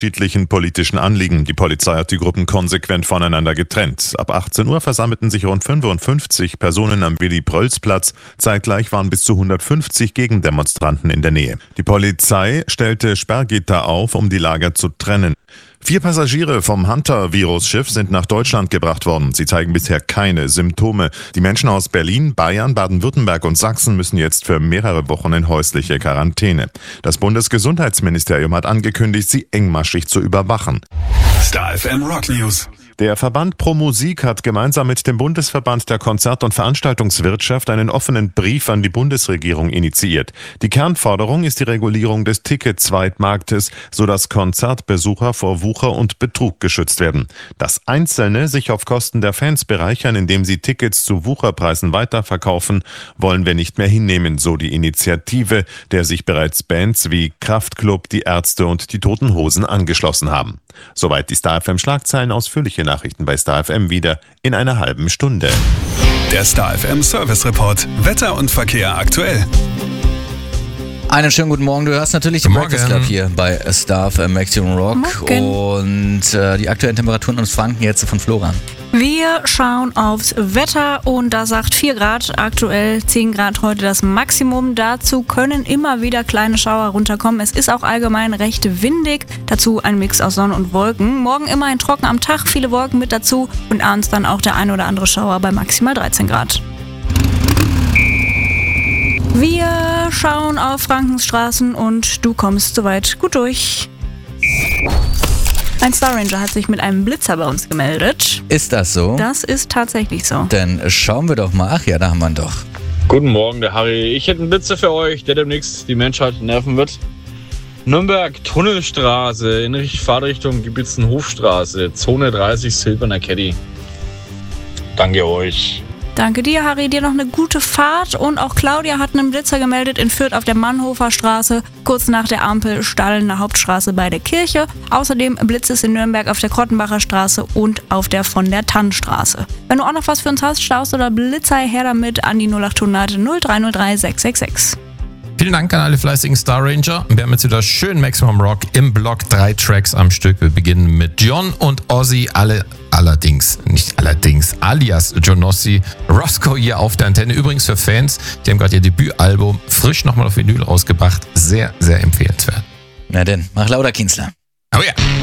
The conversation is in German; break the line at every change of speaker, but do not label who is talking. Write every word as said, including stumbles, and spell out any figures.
unterschiedlichen politischen Anliegen. Die Polizei hat die Gruppen konsequent voneinander getrennt. Ab achtzehn Uhr versammelten sich rund fünfundfünfzig Personen am Willy-Prölß-Platz. Zeitgleich waren bis zu hundertfünfzig Gegendemonstranten in der Nähe. Die Polizei stellte Sperrgitter auf, um die Lager zu trennen. Vier Passagiere vom Hunter-Virus-Schiff sind nach Deutschland gebracht worden. Sie zeigen bisher keine Symptome. Die Menschen aus Berlin, Bayern, Baden-Württemberg und Sachsen müssen jetzt für mehrere Wochen in häusliche Quarantäne. Das Bundesgesundheitsministerium hat angekündigt, sie engmaschig zu überwachen.
Star F M Rock News.
Der Verband Pro Musik hat gemeinsam mit dem Bundesverband der Konzert- und Veranstaltungswirtschaft einen offenen Brief an die Bundesregierung initiiert. Die Kernforderung ist die Regulierung des Ticket-Zweitmarktes, sodass Konzertbesucher vor Wucher und Betrug geschützt werden. Dass Einzelne sich auf Kosten der Fans bereichern, indem sie Tickets zu Wucherpreisen weiterverkaufen, wollen wir nicht mehr hinnehmen, so die Initiative, der sich bereits Bands wie Kraftklub, die Ärzte und die Toten Hosen angeschlossen haben. Soweit die Star F M Schlagzeilen. Ausführliche Nachrichten bei Star F M wieder in einer halben Stunde.
Der Star F M Service Report. Wetter und Verkehr aktuell.
Einen schönen guten Morgen. Du hörst natürlich den Breakfast Club hier bei Star F M Maximum Rock.
Morgen.
Und äh, die aktuellen Temperaturen aus Franken jetzt von Flora.
Wir schauen aufs Wetter und da sagt vier Grad, aktuell zehn Grad heute das Maximum. Dazu können immer wieder kleine Schauer runterkommen. Es ist auch allgemein recht windig. Dazu ein Mix aus Sonne und Wolken. Morgen immerhin trocken am Tag, viele Wolken mit dazu und abends dann auch der ein oder andere Schauer bei maximal dreizehn Grad. Wir schauen auf Frankens Straßen und du kommst soweit gut durch. Ein Star Ranger hat sich mit einem Blitzer bei uns gemeldet.
Ist das so?
Das ist tatsächlich so.
Dann schauen wir doch mal. Ach ja, da haben wir ihn doch.
Guten Morgen, der Harry. Ich hätte einen Blitzer für euch, der demnächst die Menschheit nerven wird. Nürnberg, Tunnelstraße, in Fahrtrichtung Giebitzenhofstraße, Zone dreißig, Silberner Caddy. Danke euch.
Danke dir, Harry. Dir noch eine gute Fahrt. Und auch Claudia hat einen Blitzer gemeldet in Fürth auf der Mannhofer Straße, kurz nach der Ampel Stahlener Hauptstraße bei der Kirche. Außerdem blitzt es in Nürnberg auf der Krottenbacher Straße und auf der von der Tannenstraße. Wenn du auch noch was für uns hast, Staus oder Blitzer, her damit an die null acht hundert null drei null drei sechs sechs sechs.
Vielen Dank an alle fleißigen Star Ranger. Wir haben jetzt wieder schön Maximum Rock im Block. Drei Tracks am Stück. Wir beginnen mit John und Ozzy. Alle allerdings, nicht allerdings, alias Johnossi. Roscoe hier auf der Antenne. Übrigens für Fans, die haben gerade ihr Debütalbum frisch nochmal auf Vinyl rausgebracht. Sehr, sehr empfehlenswert.
Na denn, mach lauter, Kienzler.
Oh ja.